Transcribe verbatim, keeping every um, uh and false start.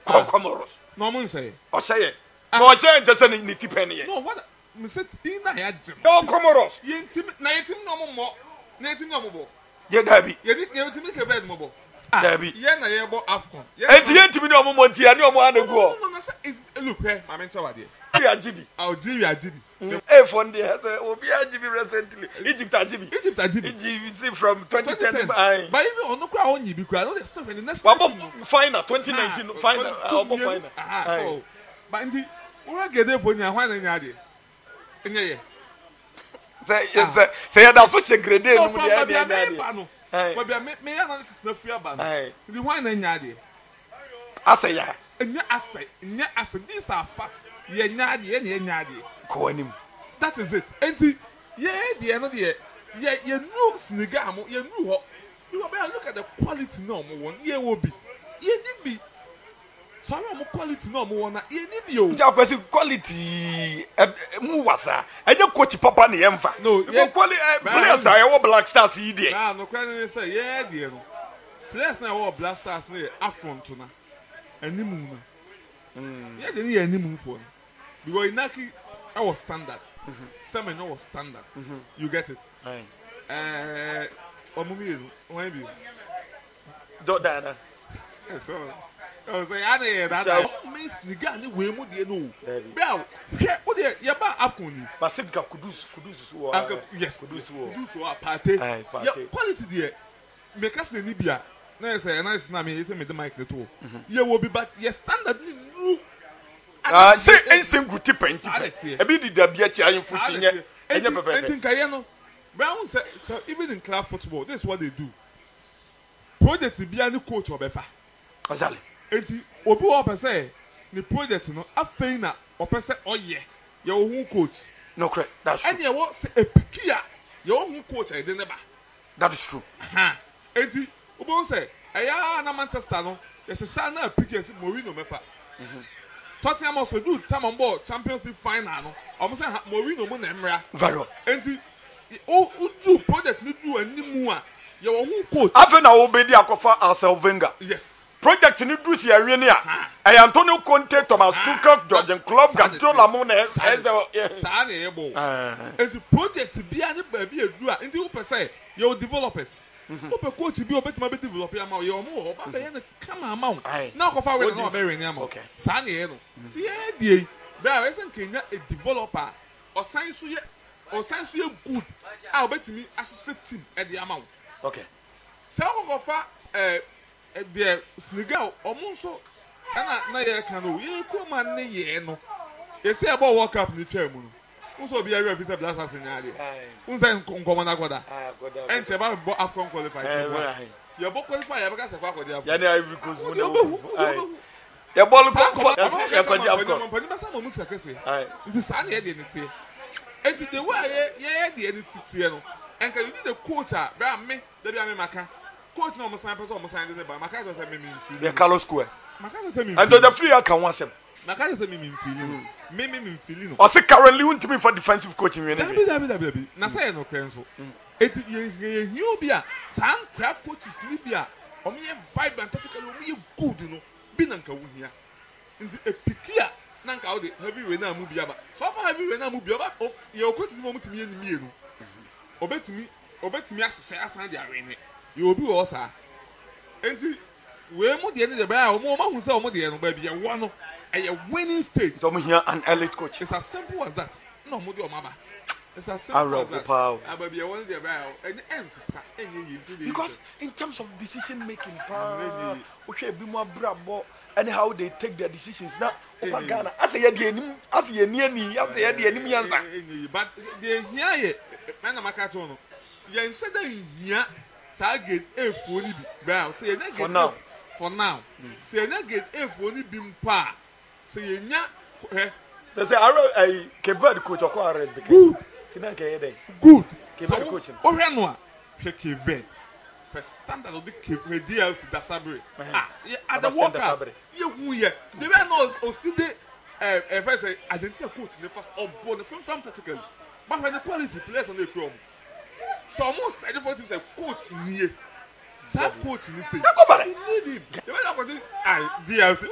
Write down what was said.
Comoros. No one say. Or say it. No, say just any nitty penny. No, what? Mister Tina had Jim. No, Comoros. You intimate nineteen no more. Nineteen no more. Yeah, Debbie. You didn't make a bed mobile. Debbie. Yeah, I am about Afcon. And the end to me no moment here, no more to go. Look, I'm in trouble. Yeah, Jimmy. I'll give you a Jimmy. Hey, one day, will be a Jimmy recently. Egypt, a Jimmy. Egypt, a Jimmy. Egypt from twenty ten. But even on the crowd, you be crowd, there's stuff in the next final twenty nineteen final. So, but indeed, we'll get there for you. Why not? In a year. Say, that's such a great day. But me, I is not free about the wine and yadi. I say, yeah. And I say, yeah, I say, these are facts. Yeah, yadi, and yadi. Call him. That is it. And yeah, the end of the year. Yeah, you know, Snigamo, you know, you look at the quality normal one. Yeah, will be. Yeah, did be. So I'm quality normal one. Yeah, did you? Just quality. Muwasa. I don't coach Papa ni emfa. No, yeah, quality. Players are Black Stars. Idiot. Ah, no, can say, yeah, dear. Players now are Black Stars near Afron tuna. Any moon. Yeah, they need any moon for. Because in Naki, I was standard. Semen was standard. You get it? Uh, or movie, maybe. Don't die. So, I was saying, I didn't that. Miss Nigani, we would you know. Well, what are you about Afcon? Pacifica Kudus, Kudus, yes, Kudus, Kudus, or party. Quality, dear. Make us in Libya. No, say, and I say, me, it's a mic the two. You will be back. Yes, standard. Ah, say anything good to paint. A bit of the Biachi in Fuchsia. I think I know. Brown said, so even in club football, this is what they do. Project to be a new coach or better. Azali. And Obu Opper say, the project, no, a fainer or person, oh, yeah, your own coach. No, correct. That's true. And you want a Pikia, your own coach, I didn't. That is true. Ha. And Obu say, I am a Manchester, no, there's a son of Pikia, Morino Mefa. Tottenham must do time on board Champions League final. Almost say Morino mo nemra. Very well. And o do project ni do animu a your own coach. Afa na obedi akofa Arsene Wenger. Yes. Project ni do si awie ni a. Eh Antonio Conte, Thomas Tuchel, Jurgen Klopp, Guardiola mo na yes. Sa na ebo. And the project bia ni ba bia do a ndi wo pese your developers. Ope coach bi obetuma be develop ya ma ye omo oba be na kama ma na akofa we na be we ni am okay sa na ye no ti ye die bra we sen kenya a developer o san so ye o san so ye good a obetumi asese team e de ama okay sa akofa eh de Senegal omo so na na ye kan no ye ko man ne ye no ye say about World Cup ni twa mu no so be area visa blast as nyade unse nkomo na goda en cheba bo Afcon qualify ye bo qualify ye beka se kwa kodi Afcon ya na Ivory Coast mo no ye ball ko ye kodi Afcon pani basa mo musa kese nti sa na ye de nti enti the way ye ye de ni city no enka you need a coach a bra me da bia me maka coach no mo san person mo san de ba maka do say me me feel ye Carlos Square maka do say me and the free aka one sem maka do say me me feel me me me feel no o say currently want me for defensive coaching we na bi da bi na say no kren so eti ye ye hiu bia san crab coaches ni bia o me vibrant tactically o me good no bi na nka wo hia nti epikia na nka wo de heavy we na mu bia ba so far heavy we na mu bia ba ye o coaches mo mutimi eni mienu obetimi obetimi asese asan de arene ye obi wo sa enti we mu de ni de ba o mo ma hu se o mo de no ba bia wo no a winning stage. Don't hear an elite coach. It's as simple as that. No, Mudi or Mama. It's as simple as that. Power. Because in terms of decision making, okay, be more bravo. Anyhow, they take their decisions now. Ghana, as a year, as a year, as a year, enemy. But they hear man, I'm a cartoon. You instead of here, Sargate, a fully brown. Say for now. For now. Say not get a fully beam pa. Say nya eh they say I Kevin coach or red good tina ke dey good Kevin coach o hwe no a hwe Kevin per standard of the Kevin D L C Dasabre ah at the World Cup you hu ye the way no o see the eh eh first say identity coach the first of born from some particularly but when the quality players on the club so almost said for team say coach nie sa coach ni say go bare need him the way I go I D L C